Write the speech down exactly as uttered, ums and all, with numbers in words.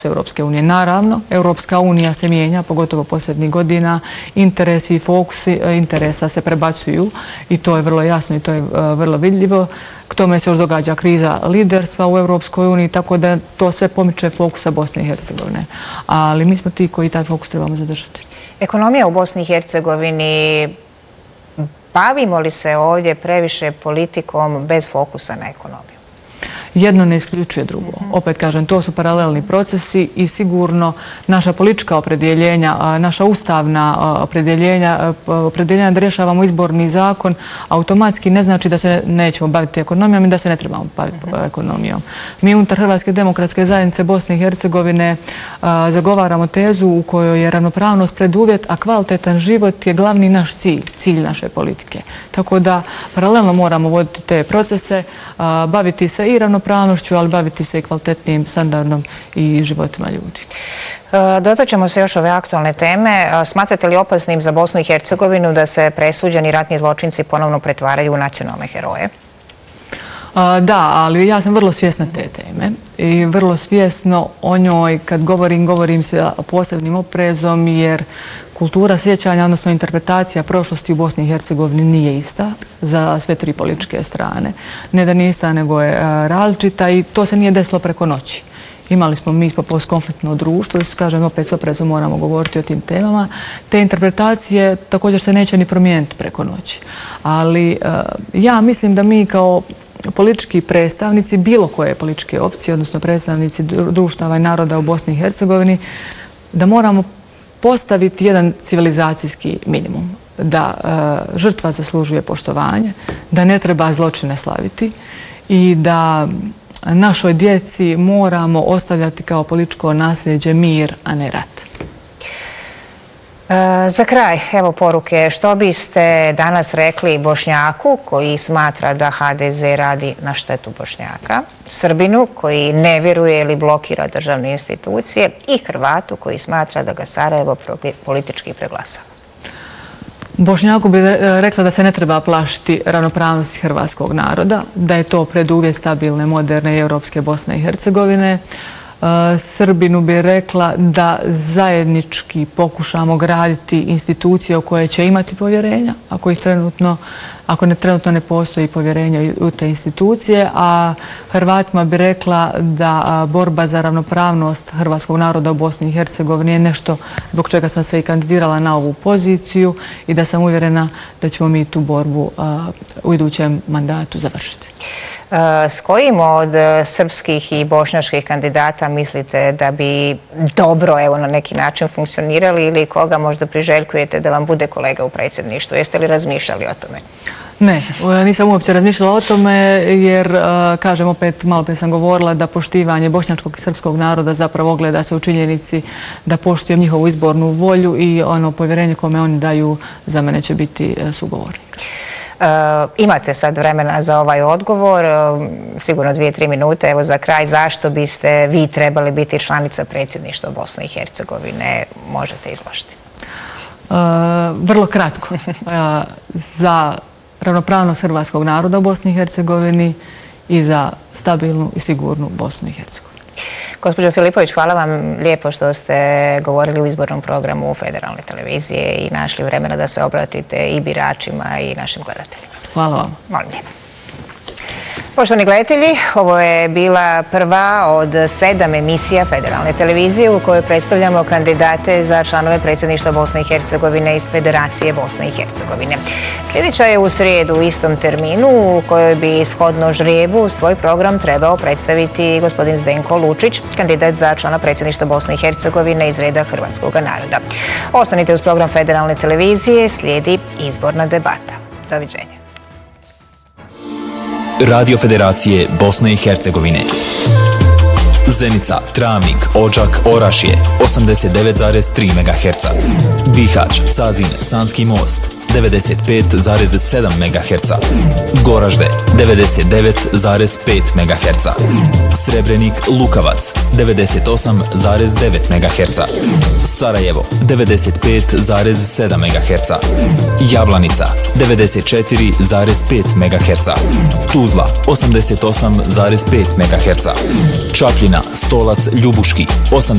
Europske unije. Naravno, Europska unija se mijenja, pogotovo posljednjih godina, interesi i fokusi interesa se prebacuju i to je vrlo jasno i to je vrlo vidljivo. K tome se još događa kriza liderstva u Europskoj uniji, tako da to sve pomiče fokusa Bosne i Hercegovine. Ali mi smo ti koji taj fokus trebamo zadržati. Ekonomija u Bosni i Hercegovini, bavimo li se ovdje previše politikom bez fokusa na ekonomiju? Jedno ne isključuje drugo. Opet kažem, to su paralelni procesi i sigurno naša politička opredjeljenja, naša ustavna opredjeljenja, opredjeljenja da rješavamo izborni zakon, automatski ne znači da se nećemo baviti ekonomijom i da se ne trebamo baviti ekonomijom. Mi unutar Hrvatske demokratske zajednice Bosne i Hercegovine zagovaramo tezu u kojoj je ravnopravnost preduvjet, a kvalitetan život je glavni naš cilj, cilj naše politike. Tako da paralelno moramo voditi te procese, baviti se i ravnopravnosti, pravnošću, ali baviti se i kvalitetnim standardom i životima ljudi. Dotaćemo se još ove aktualne teme. Smatrate li opasnim za Bosnu i Hercegovinu da se presuđeni ratni zločinci ponovno pretvaraju u nacionalne heroje? Da, ali ja sam vrlo svjesna te teme i vrlo svjesno o njoj kad govorim, govorim se posebnim oprezom jer kultura sjećanja, odnosno interpretacija prošlosti u Bosni i Hercegovini nije ista za sve tri političke strane. Ne da nije ista, nego je različita i to se nije desilo preko noći. Imali smo mi postkonfliktno društvo i kažem opet s oprezom moramo govoriti o tim temama. Te interpretacije također se neće ni promijeniti preko noći. Ali ja mislim da mi kao politički predstavnici bilo koje političke opcije, odnosno predstavnici društava i naroda u Bosni i Hercegovini, da moramo postaviti jedan civilizacijski minimum. Da žrtva zaslužuje poštovanje, da ne treba zločine slaviti i da našoj djeci moramo ostavljati kao političko nasljeđe mir, a ne rat. Za kraj, evo poruke. Što biste danas rekli Bošnjaku koji smatra da ha de ze radi na štetu Bošnjaka, Srbinu koji ne vjeruje ili blokira državne institucije i Hrvatu koji smatra da ga Sarajevo politički preglasava? Bošnjaku bi rekla da se ne treba plašiti ravnopravnosti hrvatskog naroda, da je to preduvjet stabilne, moderne i europske Bosne i Hercegovine. Srbinu bi rekla da zajednički pokušamo graditi institucije u koje će imati povjerenja, ako ih trenutno, ako ne trenutno ne postoji povjerenje u te institucije, a Hrvatima bi rekla da borba za ravnopravnost hrvatskog naroda u Bosni i Hercegovini je nešto zbog čega sam se i kandidirala na ovu poziciju i da sam uvjerena da ćemo mi tu borbu u idućem mandatu završiti. S kojim od srpskih i bošnjačkih kandidata mislite da bi dobro evo, na neki način funkcionirali ili koga možda priželjkujete da vam bude kolega u predsjedništvu? Jeste li razmišljali o tome? Ne, nisam uopće razmišljala o tome jer, kažem, opet malo prije sam govorila da poštivanje bošnjačkog i srpskog naroda zapravo ogleda se u činjenici da poštujem njihovu izbornu volju i ono povjerenje kome oni daju za mene će biti sugovornik. Imate sad vremena za ovaj odgovor, sigurno dvije, tri minute. Evo za kraj, zašto biste vi trebali biti članica predsjedništva Bosne i Hercegovine? Možete izložiti. Vrlo kratko. Za ravnopravnost hrvatskog naroda u Bosni i Hercegovini i za stabilnu i sigurnu Bosnu i Hercegovinu. Gospođo Filipović, hvala vam lijepo što ste govorili u izbornom programu Federalne televizije i našli vremena da se obratite i biračima i našim gledateljima. Hvala vam. Molim lijepo. Poštovani gledatelji, ovo je bila prva od sedam emisija Federalne televizije u kojoj predstavljamo kandidate za članove predsjedništva Bosne i Hercegovine iz Federacije Bosne i Hercegovine. Sljedeća je u srijedu u istom terminu u kojoj bi shodno žrijebu svoj program trebao predstaviti gospodin Zdenko Lučić, kandidat za člana predsjedništva Bosne i Hercegovine iz reda hrvatskog naroda. Ostanite uz program Federalne televizije, slijedi izborna debata. Doviđenja. Radio Federacije Bosne i Hercegovine. Zenica, Travnik, Odžak, Orašje osamdeset devet zarez tri megaherca. Bihać, Cazin, Sanski most devedeset pet zarez sedam megaherca. Goražde devedeset devet zarez pet megaherca. Srebrenik, Lukavac devedeset osam zarez devet megaherca. Sarajevo devedeset pet zarez sedam megaherca. Jablanica devedeset četiri zarez pet megaherca. Tuzla osamdeset osam zarez pet megaherca. Čapljina, Stolac, Ljubuški